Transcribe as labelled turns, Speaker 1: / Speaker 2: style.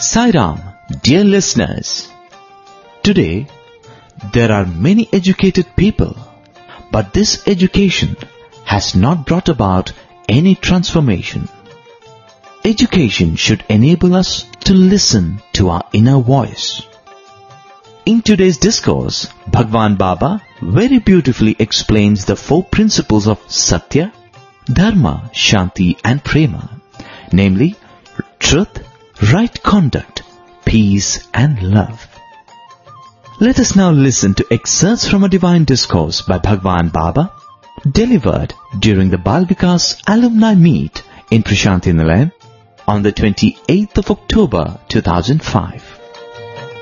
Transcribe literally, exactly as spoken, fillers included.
Speaker 1: Sai Ram, dear listeners. Today, there are many educated people, but this education has not brought about any transformation. Education should enable us to listen to our inner voice. In today's discourse, Bhagwan Baba very beautifully explains the four principles of Satya, Dharma, Shanti and Prema, namely truth, right conduct, peace and love. Let us now listen to excerpts from a divine discourse by Bhagwan Baba, delivered during the Bal Vikas Alumni Meet in Prashanti Nilayam on the twenty-eighth of October two thousand five.